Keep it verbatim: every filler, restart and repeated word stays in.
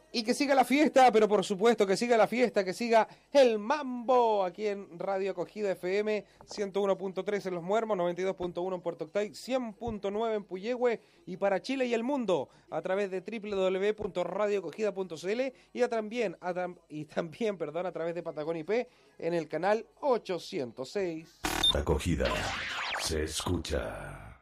Y que siga la fiesta, pero por supuesto que siga la fiesta, que siga el mambo aquí en Radio Acogida F M, ciento uno punto tres en Los Muermos, noventa y dos punto uno en Puerto Octay, cien punto nueve en Puyehue y para Chile y el mundo a través de doble u doble u doble u punto radio acogida punto c l y, a también, a tam, y también perdón, a través de Patagón I P en el canal ochocientos seis. Acogida se escucha.